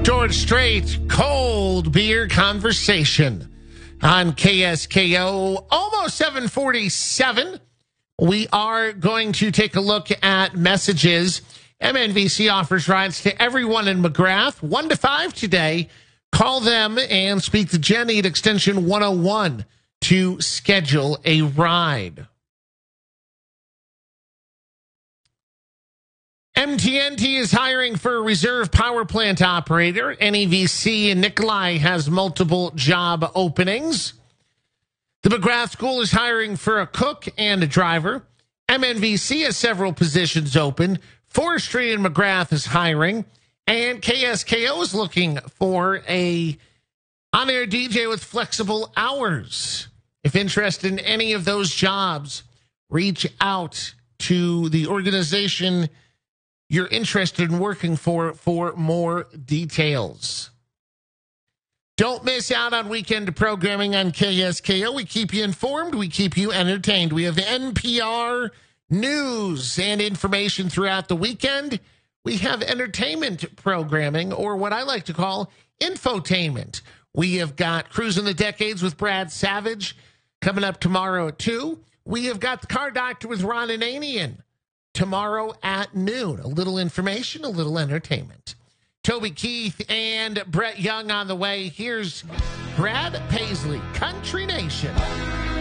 George Strait, cold beer conversation on KSKO, almost 747. We are going to take a look at messages. MNVC offers rides to everyone in McGrath, 1 to 5 today. Call them and speak to Jenny at extension 101 to schedule a ride. MTNT is hiring for a reserve power plant operator. NEVC in Nikolai has multiple job openings. The McGrath School is hiring for a cook and a driver. MNVC has several positions open. Forestry in McGrath is hiring. And KSKO is looking for a on-air DJ with flexible hours. If interested in any of those jobs, reach out to the organization you're interested in working for more details. Don't miss out on weekend programming on KSKO. We keep you informed. We keep you entertained. We have NPR news and information throughout the weekend. We have entertainment programming, or what I like to call infotainment. We have got Cruising the Decades with Brad Savage coming up tomorrow at 2. We have got the Car Doctor with Ron Ananian tomorrow at noon. A little information, a little entertainment. Toby Keith and Brett Young on the way. Here's Brad Paisley, Country Nation.